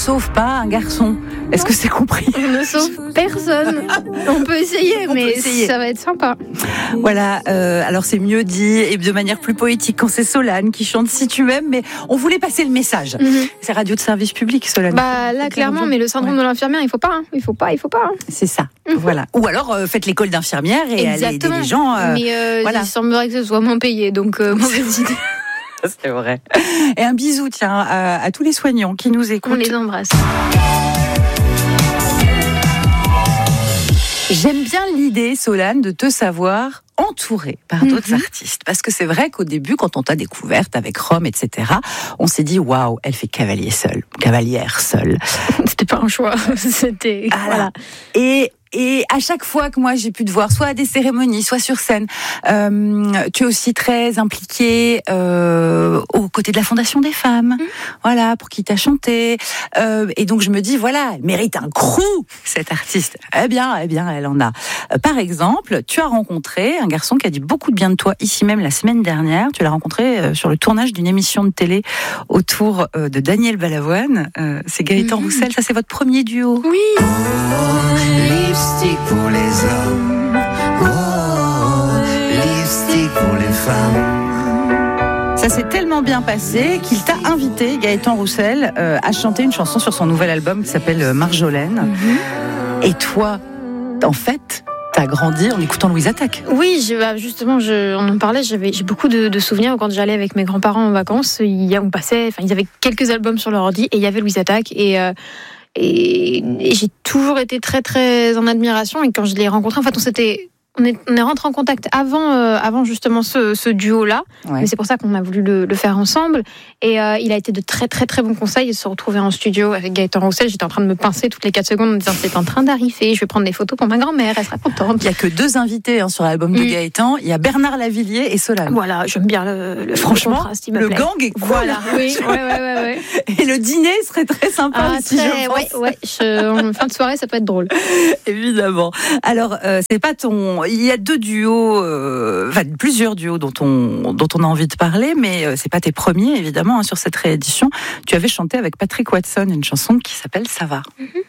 sauve pas un garçon. Est-ce que c'est compris ? On ne sauve personne. On peut essayer, mais ça va être sympa. Voilà, alors c'est mieux dit et de manière plus poétique quand c'est Solane qui chante Si tu m'aimes, mais on voulait passer le message. C'est radio de service public, Solane. Bah là, clairement, mais le syndrome de l'infirmière, il faut pas. C'est ça, voilà. Ou alors faites l'école d'infirmière et allez aider les gens. Mais voilà. il semblerait que ce soit moins payé, donc mauvaise idée. C'est vrai. Et un bisou, tiens, à tous les soignants qui nous écoutent. On les embrasse. J'aime bien l'idée, Solane, de te savoir entourée par d'autres artistes. Parce que c'est vrai qu'au début, quand on t'a découverte avec Rome, etc., on s'est dit, waouh, elle fait cavalière seule. C'était pas un choix, c'était... Voilà. Et à chaque fois que moi j'ai pu te voir, soit à des cérémonies, soit sur scène, tu es aussi très impliquée aux côtés de la Fondation des femmes, voilà, pour qui t'as chanté. Et donc je me dis, voilà, elle mérite un crew, cette artiste. Eh bien, elle en a. Par exemple, tu as rencontré un garçon qui a dit beaucoup de bien de toi ici même la semaine dernière. Tu l'as rencontré sur le tournage d'une émission de télé autour de Daniel Balavoine. C'est Gaëtan Roussel. Ça, c'est votre premier duo. Oui. Lipstick pour les hommes, lipstick pour les femmes. Ça s'est tellement bien passé qu'il t'a invité, Gaëtan Roussel, à chanter une chanson sur son nouvel album qui s'appelle Marjolaine. Et toi, en fait, t'as grandi en écoutant Louise Attaque. Oui, justement, on en parlait, j'ai beaucoup de souvenirs quand j'allais avec mes grands-parents en vacances. Ils avaient quelques albums sur leur ordi et il y avait Louise Attaque. Et j'ai toujours été très très en admiration, et quand je l'ai rencontré, en fait on est rentré en contact avant justement ce duo-là, mais c'est pour ça qu'on a voulu le faire ensemble. Et il a été de très très très bons conseils. De se retrouver en studio avec Gaëtan Roussel, j'étais en train de me pincer toutes les 4 secondes en me disant c'est en train d'arriver, je vais prendre des photos pour ma grand-mère, elle sera contente. Il n'y a que 2 invités sur l'album de Gaëtan, il y a Bernard Lavilliers et Solane. Voilà, j'aime bien le franchement, contraste, il me le plaît. gang est cool. Voilà, oui, ouais. Et le dîner serait très sympa aussi, je pense. En fin de soirée, ça peut être drôle. Évidemment. Alors, c'est pas il y a 2 duos, plusieurs duos dont on a envie de parler, mais c'est pas tes premiers, évidemment, sur cette réédition. Tu avais chanté avec Patrick Watson une chanson qui s'appelle Ça va.